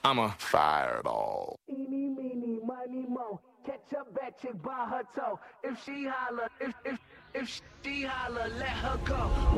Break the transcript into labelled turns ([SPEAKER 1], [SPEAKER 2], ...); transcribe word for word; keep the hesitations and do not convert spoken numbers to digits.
[SPEAKER 1] I'm a fireball.
[SPEAKER 2] Eeny, meeny, miny, mo. Catch a bad chick by her toe. If she holler, if if if she holler, let her go.